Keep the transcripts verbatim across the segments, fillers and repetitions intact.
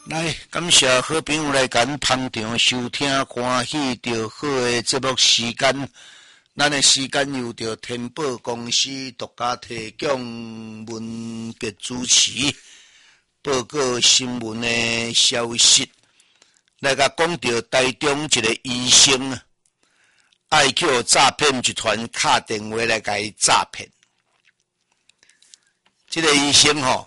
来，感谢好朋友来咱捧场收听欢喜着好的节目时间。咱的时间由着天宝公司独家提供，文别主持报告新闻的消息。来甲讲到台中一个医生啊，爱叫诈骗集团打电话来甲伊诈骗。这个医生吼。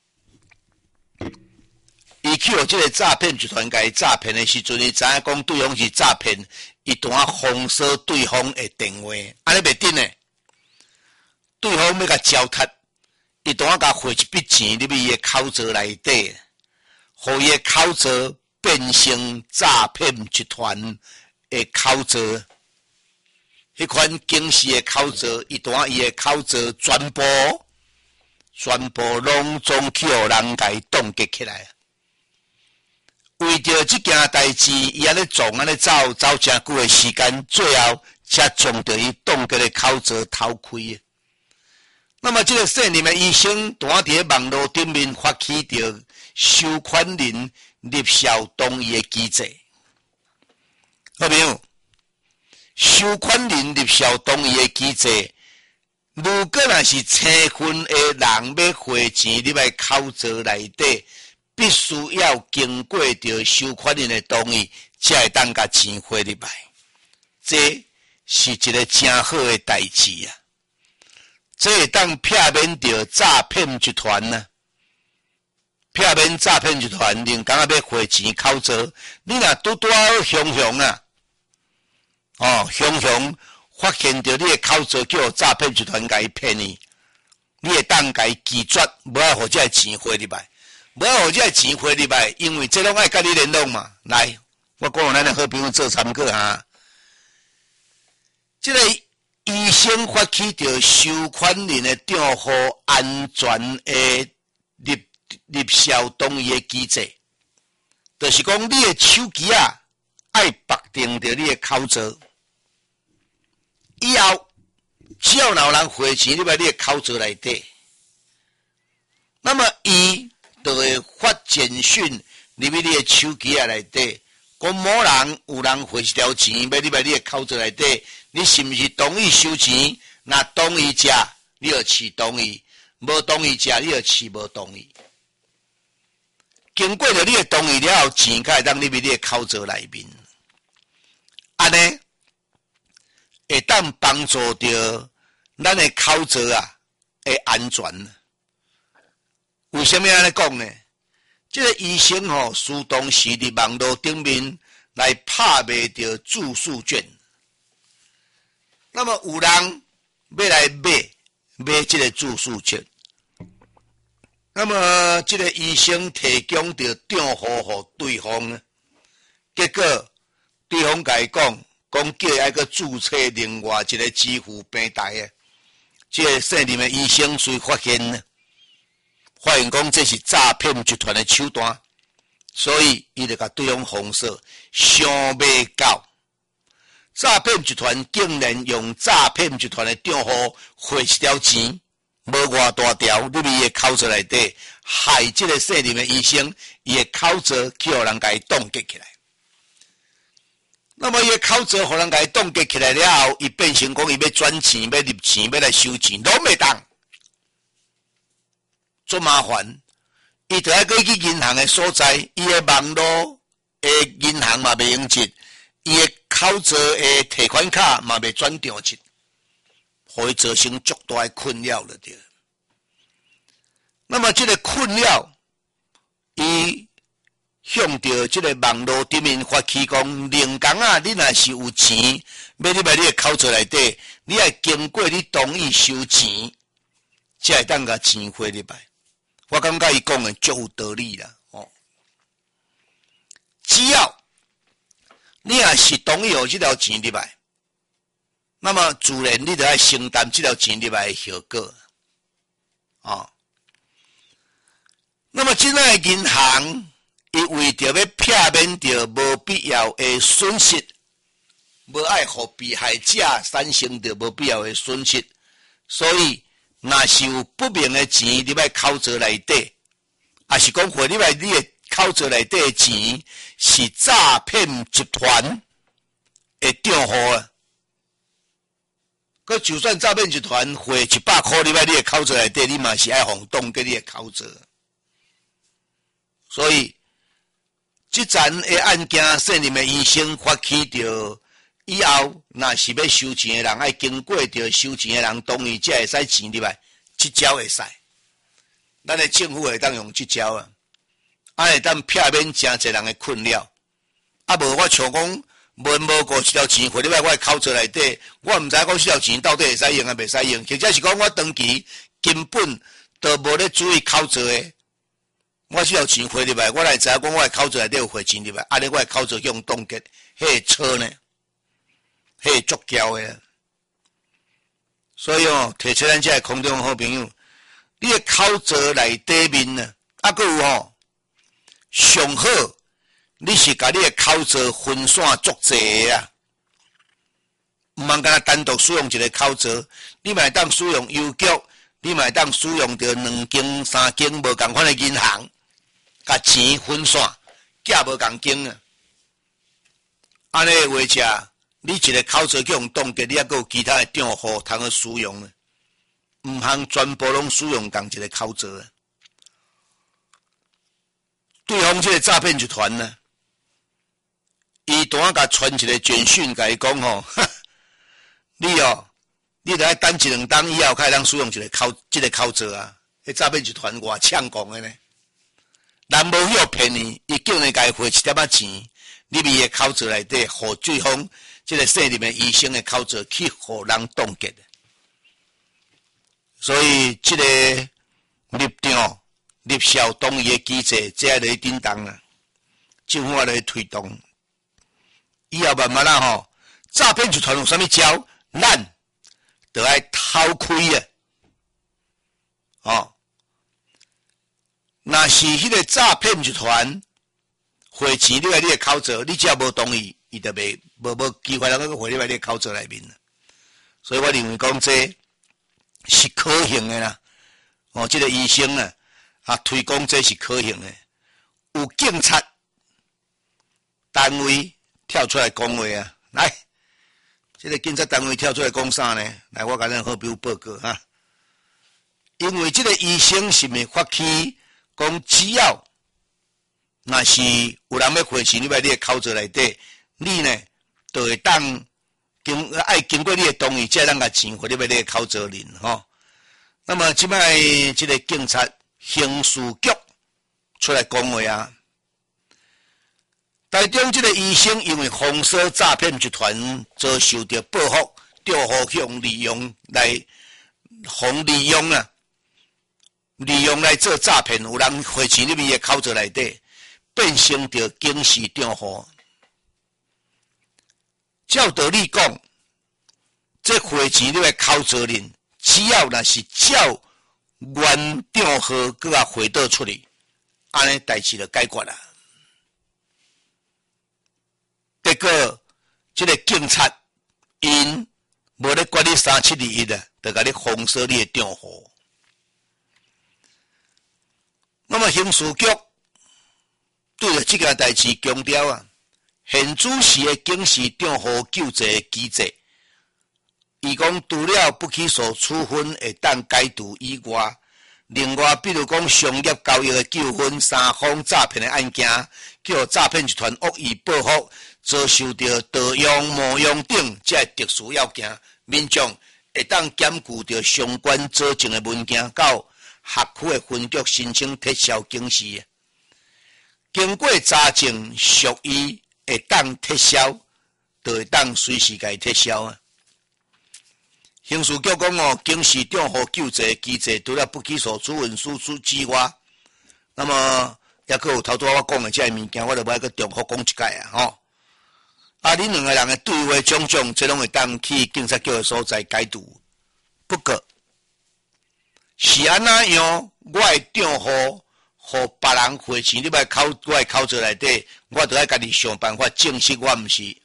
伊去互这个诈骗集团甲伊诈骗的时阵，伊知影讲对方是诈骗，伊当啊封锁对方的电话，安尼袂得呢。对方要甲交踢，伊当啊甲汇一笔钱入去伊的口座内底，互伊的口座变成诈骗集团的口座。迄款警示的口座，伊当啊伊的口座全部全部拢总去互人甲伊冻结起来。为着这件代志，伊安尼做安尼走走真久的时间，最后才将着伊冻结的口座偷开。那么，这个姓林的医生，当伫网络顶面发起着收款人立效同意的机制。好朋友，收款人立效同意的机制，如果若是青分的人要汇钱入来口座内底，必须要经过着收款人的同意，才会当甲钱汇入来。这是一个真好的代志啊！这会当避免着诈骗集团啊，避免诈骗集团人讲要汇钱口座，你若拄拄好雄雄啊，哦，雄雄发现着你的口座叫诈骗集团甲伊骗你，你会当甲伊拒绝，无爱互这钱汇入来。无互这钱汇入来，因为这拢爱甲你联络嘛。来，我讲咱的好朋友做参考哈。这个医生发起着收款人的账户安全的立立效同意的机制，就是讲你的手机啊，爱绑定着你的口座，以后只要有人汇钱入来你的口座内底，那么伊就会发简讯入去你的手机啊内底，讲某人有人汇一条钱要入来你的口座内底，你是不是同意收钱？若同意者，你就持同意；无同意者，你就持无同意。经过了你的同意了后，钱才会当入去你的口座内面。安尼会当帮助着咱的口座啊的安全。为什么安尼讲呢？这个医生吼、哦，主动是伫网络顶面来拍卖着住宿券。那么有人要来买买这个住宿券，那么这个医生提供着账户给对方呢，结果对方甲伊讲，讲叫伊爱去注册另外一个支付平台啊。这个姓林的医生遂发现呢。发现讲这是诈骗集团的手段，所以伊就甲对方封锁，想未到诈骗集团竟然用诈骗集团的账户汇一条钱，无偌大条入去伊的口座内底，害这个姓林的医生伊的口座去互人甲伊冻结起来。那么伊的口座互人甲伊冻结起来了后，伊变成讲伊要转钱、要入钱、要来收钱，拢袂当。做麻烦，伊就要去去银行的所在，伊的网络的银行嘛袂用接，伊的口座的提款卡嘛袂转账去，互伊造成足大的困扰了对。那么这个困扰，伊向着这个网络顶面发起讲，另工啊，你若是有钱，要入来你的口座内底，你要经过你同意收钱，才会当甲钱汇入来。我感觉伊讲的足有道理啦，哦。只要你若是同意互这条钱入来，那么自然你就要承担这条钱入来的后果，哦。那么这样的银行，伊为着要避免着无必要的损失，无爱互被害者产生着无必要的损失，所以。若是有不明的钱入来口座内底，也是讲汇入来你的口罩内底的钱是诈骗集团的账户啊。佮就算诈骗集团汇一百块入来你的口罩内底，你嘛是爱互冻结你的口罩。所以，即阵的案件，县里面医生发起着以后，若是要收钱的人，爱经过着收钱的人同意，才会使钱入来，即招会使。咱的政府会当用即招啊，啊会当避免真侪人的困扰。啊无我像讲。无无过一条钱汇入来我的口罩内底，我毋知讲这条钱到底会使用啊，袂使用，或者是讲我长期根本都无咧注意口罩的，我这条钱汇入来，我来知影讲我的口罩内底有汇钱入来，安尼我的口罩用冻结，迄错呢，迄足胶的。所以哦，提出咱这个空中好朋友，你的口罩内底面呢，啊，佫有吼，上好。你是甲你的口罩分散足济啊，毋通干单独使用一个口罩，你嘛会当使用邮局，你嘛会当使用着两间、三间无共款的银行，甲钱分散，价无共间啊。安尼的话者，你一个口罩去用冻结，你还佫有其他的账户通去使用呢，毋通全部拢使用共一个口罩啊。对方这个诈骗集团呢？伊当下甲传一个简讯，甲伊讲吼，你哦，你得等一两冬以后，开始使用一个口，这个口罩啊。迄诈骗集团偌呛讲的呢，人无许骗你，伊叫你甲伊汇一点仔钱，你咪个口罩内底，互对方这个县里面医生的口罩去互人冻结的。所以这个立场、立效同意的机制，这下来叮当啦，政府也来推动。以后慢慢啦吼，诈骗集团有啥物招，咱就爱偷开啊！哦，若是迄个诈骗集团汇钱入来你的口罩，你只要无同意，伊就袂无无机会能够汇入来你的口罩内面啦。所以我认为讲这是可行的啦。哦，这个医生啊，啊推广这是可行的，有警察单位。跳出来讲话啊！来，这个警察单位跳出来讲啥呢？来，我甲咱好朋友报告哈。因为这个医生是咪发起讲，只要若是有人要汇钱入来你的口罩内底，你呢就会当经爱经过你的同意，才当甲钱汇入来你的口罩里吼。那么即摆这个警察刑事局出来讲话啊。台中这个医生因为封锁诈骗集团遭受到报复，钓互向利用来，互利用啊，利用来做诈骗，有人汇钱入去的口罩内底，变成着警示账户。照道理讲，这汇钱入来口罩里，只要若是照原账号佮啊汇倒出去，安尼代志就解决啦。结果，这个警察因无咧管你三七二一啊，就甲你封锁你的账户。那么刑事局对着这件代志强调啊，现主时的警示账户救济机制，伊讲除了不起诉处分会当解除以外，另外比如讲商业交易的纠纷、三方诈骗的案件，叫诈骗集团恶意报复。遭受到盗用、冒用等这特殊要件，民众会当检具到相关佐证的文件，到辖区的分局申請撤销警示。經過查證屬於會當撤銷，就會當隨時給撤銷啊。刑事局講哦，警示賬戶救濟機制除了不起訴處分輸出之外，那麼也閣有頭拄我講的這個物件，我就要閣重複講一解啊，吼。啊！你两个人的对话种种，这拢会当去警察局的所在解读。不过，是安怎样？我的账户互别人汇钱，你来口我的口罩内底，我就爱家己想办法证实我毋是。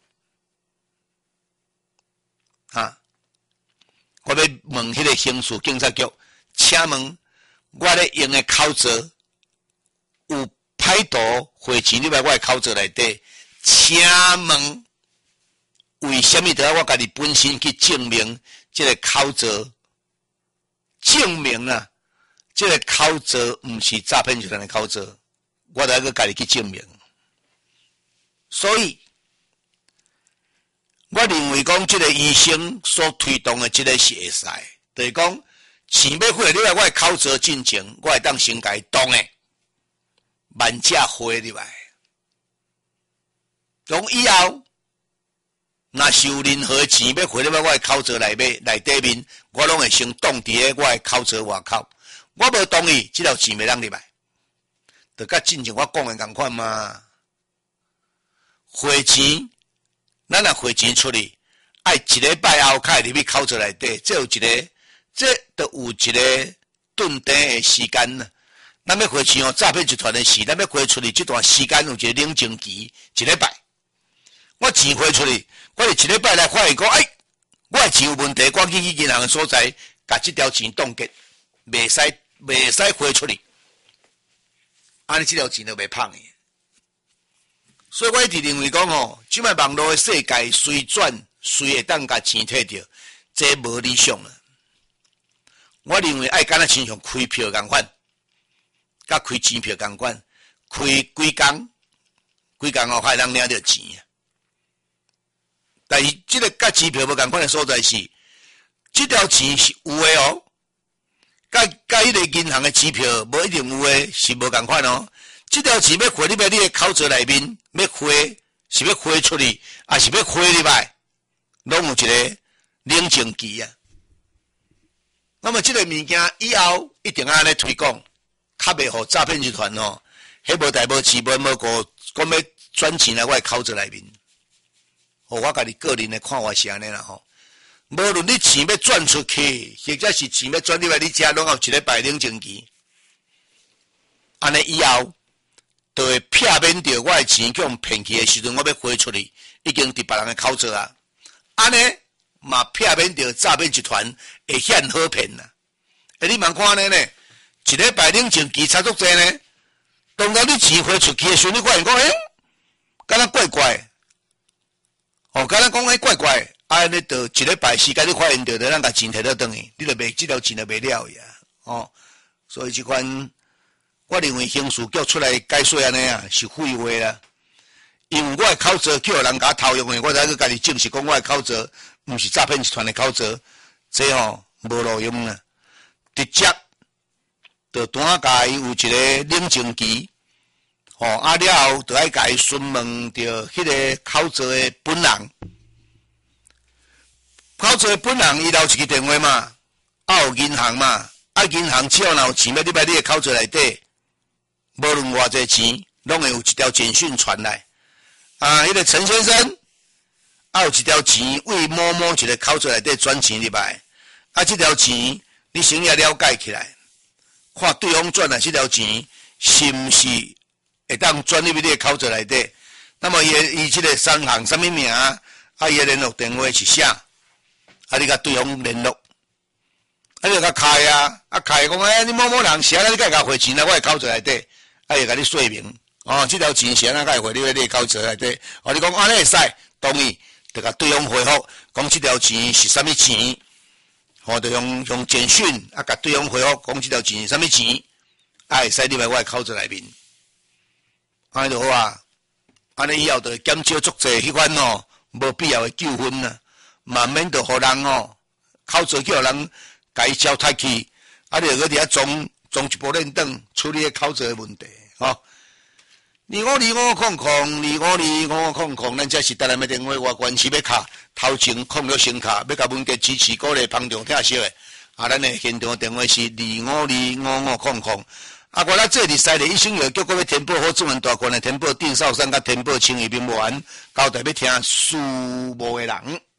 啊！我要问迄个刑事警察局，请问我咧用的口罩有歹歹徒汇钱入来我的口罩内底，请问为什么得要我家己本身去证明这个口罩？证明啊，这个口罩毋是诈骗集团的口罩，我得个家己去证明。所以，我认为讲这个医生所推动的这个是会使，就是讲钱要汇入来我的口罩进前，我会当先甲伊动的，万价汇入来。从以后，若是有任何钱要汇入来我的口罩内面内底面，我拢会先冻伫咧我的口罩外口。我无同意，这条钱袂当入来，就甲进前我讲的同款嘛。汇钱，咱若汇钱出去，爱一礼拜后开入去口罩内底，这有一个，这都有一个顿定的时间呐。咱要汇钱哦，诈骗集团的事，咱要汇出去这段时间有一个冷静期，一礼拜。我钱汇出去，我是一礼拜来发现讲，哎，我的钱有问题，我去去银行的所在，甲这条钱冻结，袂使袂使汇出去，安尼这条钱就袂胖去。所以我一直认为讲哦，即摆网络的世界随转随会当甲钱摕着，这无理想了。我认为爱敢若亲像开票共款，甲开钱票共款，开几工，几工后还能领到钱。但是这个甲钱票无共款的所在是，这条钱是有的哦，甲甲迄个银行的支票无一定有的，是无共款哦。这条钱要汇入来你的口罩内面，要汇是要汇出去，还是要汇入来，拢有一个冷静期啊。那么这个物件以后一定要安尼推广，较袂互诈骗集团哦，迄无代无志无无个讲要转钱来我的口罩内面。哦，我家己个人的看法是安尼啦吼。无论你钱要转出去，或者是钱要转入来你家，拢有一礼拜冷静期。安尼以后，就会避免着我的钱叫人骗去的时阵，我要汇出去，已经伫别人的口罩啊。安尼嘛避免着诈骗集团会遐好骗啦。诶，你茫看呢呢？一礼拜冷静期差足济呢。当到你钱汇出去的时阵，你发现讲，诶、欸，敢若怪怪。哦，敢若讲迄怪怪，安尼就一礼拜时间你发现着，咱甲钱摕倒转去，你就袂这条钱就袂了呀。哦，所以即款，我认为刑事局出来解说安尼啊，是废话啦。因为我的口罩叫人甲偷用的，我才去家己证实讲我的口罩毋是诈骗集团的口罩，这吼无路用啦。直接就单甲伊有一个冷静期。哦，啊了后，就爱甲伊询问着迄个口罩的本人，口罩的本人伊留一支电话嘛，啊有银行嘛，啊银行只要若有钱要入来你的口罩内底，无论偌济钱，拢会有一条简讯传来，啊，迄个陈先生，啊有一条钱为某某一个口罩内底转钱入来，啊这条钱你先要了解起来，看对方转来这条钱是毋是？会当转入去你的口罩内底，那么伊伊即个商行什么名，啊伊的联络电话是啥？啊你甲对方联络，啊你甲开啊，啊开讲诶，你某某人是安尼，你甲甲汇钱来我的口罩内底，啊伊甲你说明，哦，这条钱是安怎甲汇入去你的口罩内底，哦你讲安尼会使，同意，就甲对方回复，讲这条钱是啥物钱，哦就用用简讯啊甲对方回复，讲这条钱是啥物钱，啊会使入来我的口罩内面。安尼就好啊，安尼以后就减少足济迄款哦无必要的纠纷啊，慢慢就互人哦口罩叫人甲伊交太去，啊你就搁伫遐装装一部链灯处理口罩的问题吼。二五二五空空，二五二五空空，咱这是台南的电话，我关系要卡头前空了声卡，要甲文杰支持鼓励帮助听惜的。啊，咱的现场电话是二五二五五空空。啊！我来这里西里医生药局，各位填报好，中文大官的填报丁少山甲填报青义兵完，交代要听书无的人。